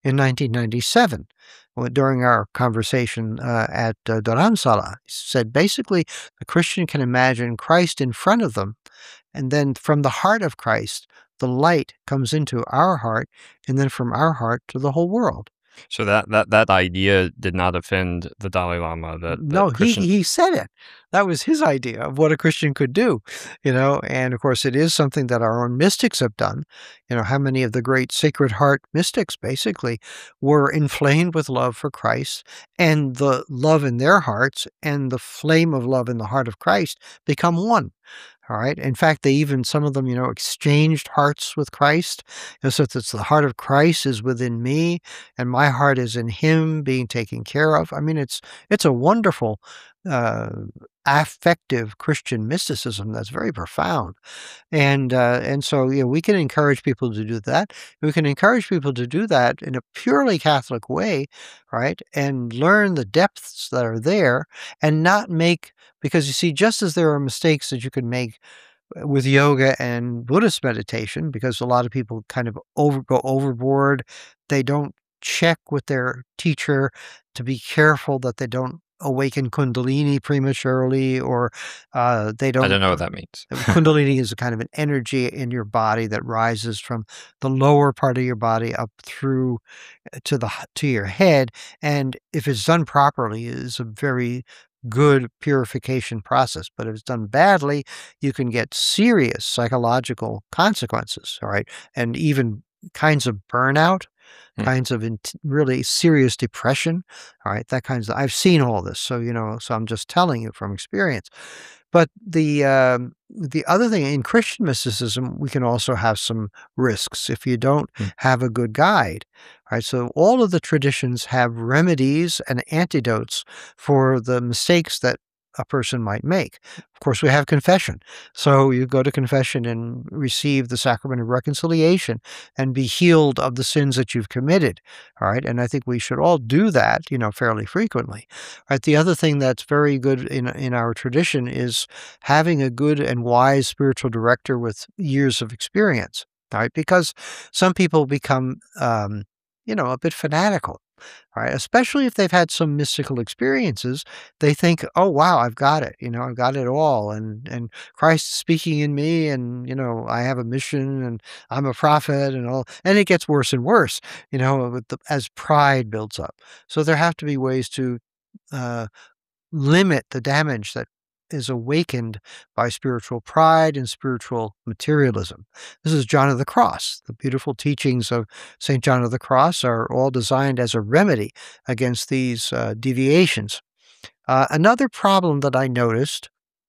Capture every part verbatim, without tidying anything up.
in nineteen ninety-seven when- during our conversation uh, at uh, Dharamsala. He said basically the Christian can imagine Christ in front of them, and then from the heart of Christ, the light comes into our heart, and then from our heart to the whole world. So that that that idea did not offend the Dalai Lama. That No, that he Christian. he said it. That was his idea of what a Christian could do, you know, and of course it is something that our own mystics have done. You know, how many of the great Sacred Heart mystics basically were inflamed with love for Christ, and the love in their hearts and the flame of love in the heart of Christ become one. All right. In fact, they even, some of them, you know, exchanged hearts with Christ. You know, so it's the heart of Christ is within me and my heart is in him being taken care of. I mean, it's, it's a wonderful, uh, affective Christian mysticism that's very profound. And, uh, and so, you know, we can encourage people to do that. We can encourage people to do that in a purely Catholic way, right? And learn the depths that are there and not make, because you see, just as there are mistakes that you can make with yoga and Buddhist meditation, because a lot of people kind of over go overboard, they don't check with their teacher to be careful that they don't awaken Kundalini prematurely, or uh, they I don't. don't know what that means. Kundalini is a kind of an energy in your body that rises from the lower part of your body up through uh, to the h- to your head, and if it's done properly, is a very good purification process. But if it's done badly, you can get serious psychological consequences. All right, and even kinds of burnout, Hmm. kinds of int- really serious depression. All right, that kinds of. I've seen all this, so you know. So I'm just telling you from experience. But the um, the other thing in Christian mysticism, we can also have some risks if you don't Hmm. have a good guide. Right. So all of the traditions have remedies and antidotes for the mistakes that a person might make. Of course, we have confession. So you go to confession and receive the sacrament of reconciliation and be healed of the sins that you've committed. All right. And I think we should all do that, you know, fairly frequently. Right. The other thing that's very good in in our tradition is having a good and wise spiritual director with years of experience. Right. Because some people become um, you know, a bit fanatical. Right? Especially if they've had some mystical experiences, they think, "Oh wow, I've got it. You know, I've got it all, and and Christ is speaking in me, and you know, I have a mission, and I'm a prophet, and all." And it gets worse and worse, you know, with the, as pride builds up. So there have to be ways to uh, limit the damage that is awakened by spiritual pride and spiritual materialism. This is John of the Cross. The beautiful teachings of Saint John of the Cross are all designed as a remedy against these uh, deviations. Uh, another problem that I noticed,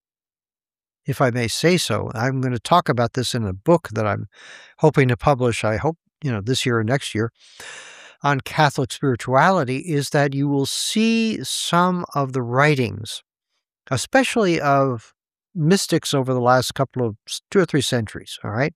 if I may say so, I'm going to talk about this in a book that I'm hoping to publish, I hope, you know, this year or next year, on Catholic spirituality, is that you will see some of the writings, especially of mystics over the last couple of s- two or three centuries, all right,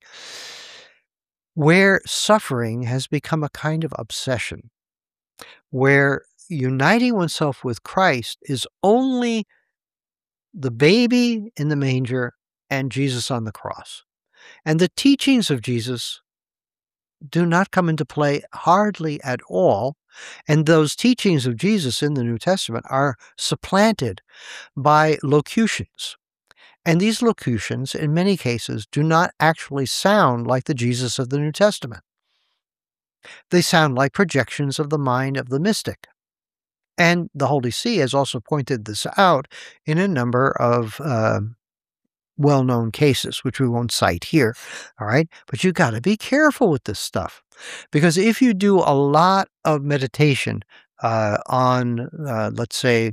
where suffering has become a kind of obsession, where uniting oneself with Christ is only the baby in the manger and Jesus on the cross. And the teachings of Jesus do not come into play hardly at all. And those teachings of Jesus in the New Testament are supplanted by locutions. And these locutions, in many cases, do not actually sound like the Jesus of the New Testament. They sound like projections of the mind of the mystic. And the Holy See has also pointed this out in a number of uh, well known cases, which we won't cite here. All right. But you got to be careful with this stuff. Because if you do a lot of meditation uh, on, uh, let's say,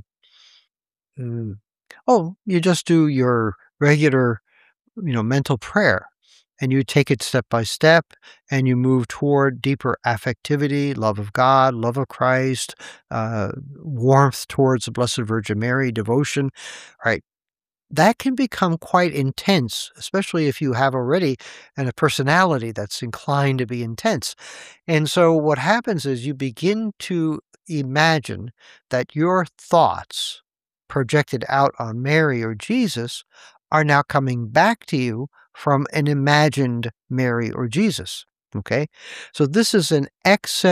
mm, oh, you just do your regular you know, mental prayer. And you take it step by step and you move toward deeper affectivity, love of God, love of Christ, uh, warmth towards the Blessed Virgin Mary, devotion, right? That can become quite intense, especially if you have already and a personality that's inclined to be intense. And so what happens is you begin to imagine that your thoughts projected out on Mary or Jesus are now coming back to you from an imagined Mary or Jesus. Okay. So this is an excess